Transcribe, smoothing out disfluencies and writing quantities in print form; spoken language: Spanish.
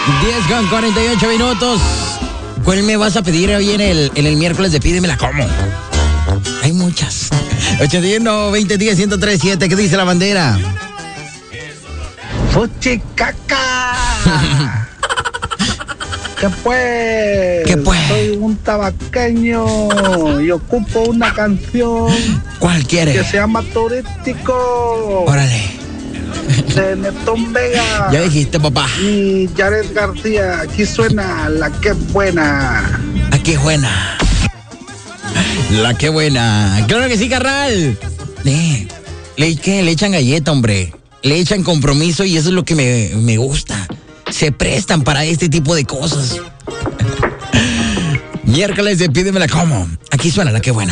10:48. ¿Cuál me vas a pedir hoy en el miércoles de Pídemela Como? Hay muchas. 81-20-10-1037. ¿Qué dice la bandera? ¡Fuchicaca! ¿Qué pues? ¿Qué pues? Soy un tabaqueño y ocupo una canción. ¿Cuál quieres? Que se llama Turístico. Órale. De Neptún Vega. Ya dijiste, papá. Y Jared García. Aquí suena la que buena. ¿A qué buena? La que buena. Claro que sí, carnal. Le echan galleta, hombre. Le echan compromiso y eso es lo que me gusta. Se prestan para este tipo de cosas. Miércoles de Pídemela Como. Aquí suena la que buena.